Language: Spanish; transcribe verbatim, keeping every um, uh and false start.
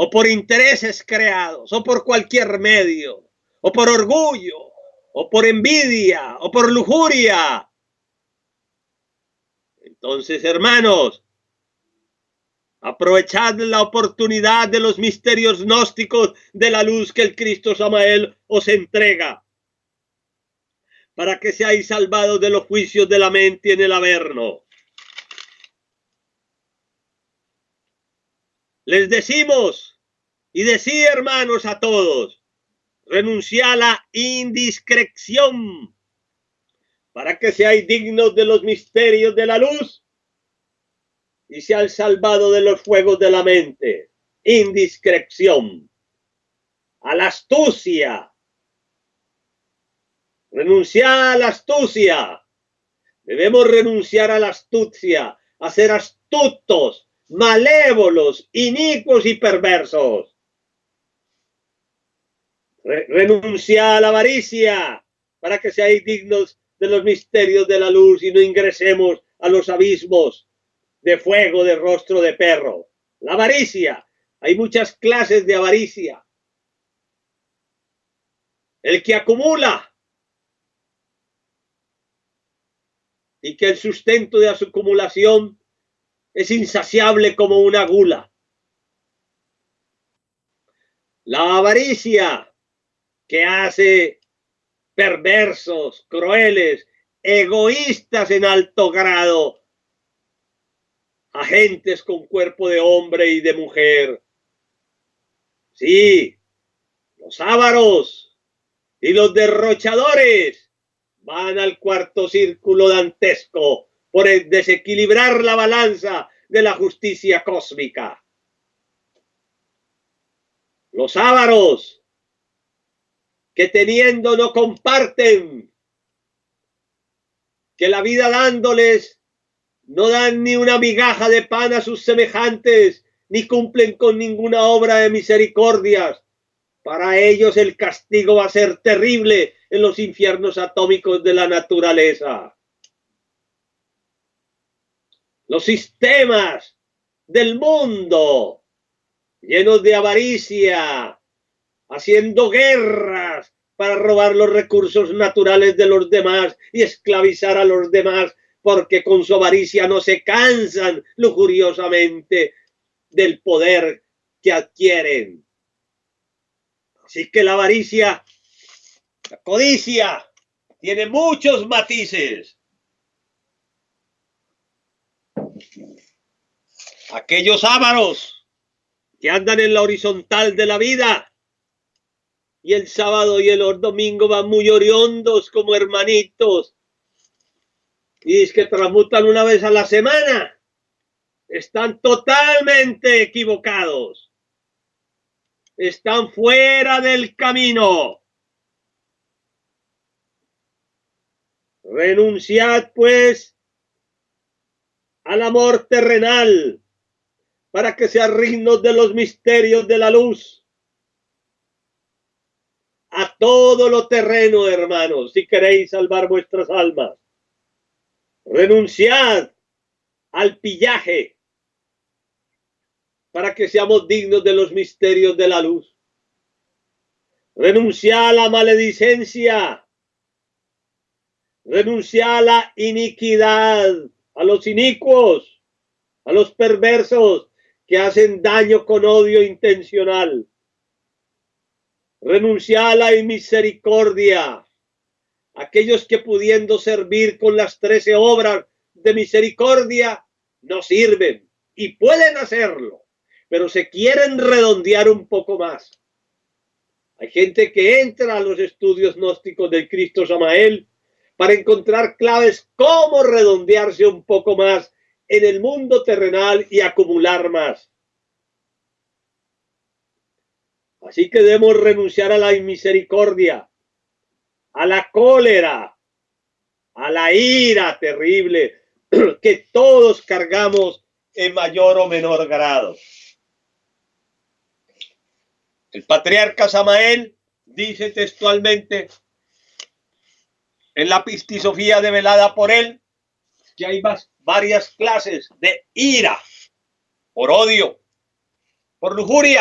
o por intereses creados, o por cualquier medio, o por orgullo, o por envidia, o por lujuria. Entonces, hermanos, aprovechad la oportunidad de los misterios gnósticos de la luz que el Cristo Samael os entrega, para que seáis salvados de los juicios de la mente en el Averno. Les decimos, y decid, hermanos, a todos, renunciad a la indiscreción, para que seáis dignos de los misterios de la luz y seáis salvados de los fuegos de la mente. Indiscreción. A la astucia. Renunciad a la astucia. Debemos renunciar a la astucia, a ser astutos, malévolos, inicuos y perversos. Re renunciad a la avaricia, para que seáis dignos de los misterios de la luz y no ingresemos a los abismos de fuego de rostro de perro. La avaricia. Hay muchas clases de avaricia. El que acumula y que el sustento de su acumulación es insaciable como una gula. La avaricia, que hace perversos, crueles, egoístas en alto grado, agentes con cuerpo de hombre y de mujer. Sí, los ávaros y los derrochadores van al cuarto círculo dantesco por el desequilibrar la balanza de la justicia cósmica. Los ávaros, que teniendo no comparten, que la vida dándoles no dan ni una migaja de pan a sus semejantes, ni cumplen con ninguna obra de misericordias. Para ellos el castigo va a ser terrible en los infiernos atómicos de la naturaleza. Los sistemas del mundo llenos de avaricia, haciendo guerras para robar los recursos naturales de los demás y esclavizar a los demás, porque con su avaricia no se cansan lujuriosamente del poder que adquieren. Así que la avaricia, la codicia, tiene muchos matices. Aquellos ávaros que andan en la horizontal de la vida y el sábado y el domingo van muy oriondos como hermanitos y es que transmutan una vez a la semana, están totalmente equivocados. Están fuera del camino. Renunciad, pues, al amor terrenal, para que sean dignos de los misterios de la luz. A todo lo terreno, hermanos, si queréis salvar vuestras almas. Renunciad al pillaje, para que seamos dignos de los misterios de la luz. Renunciad a la maledicencia. Renunciad a la iniquidad, a los inicuos, a los perversos que hacen daño con odio intencional. Renunciad a la misericordia. Aquellos que pudiendo servir con las trece obras de misericordia no sirven y pueden hacerlo, pero se quieren redondear un poco más. Hay gente que entra a los estudios gnósticos del Cristo Samael para encontrar claves cómo redondearse un poco más en el mundo terrenal y acumular más. Así que debemos renunciar a la misericordia, a la cólera, a la ira terrible que todos cargamos en mayor o menor grado. El patriarca Samael dice textualmente en la Pistisofía develada por él que hay varias clases de ira, por odio, por lujuria,